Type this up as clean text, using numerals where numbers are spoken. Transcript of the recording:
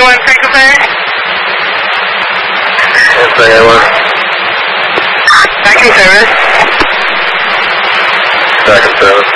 A1 Franco Ferry? That's the A1. Back in service. Back in service.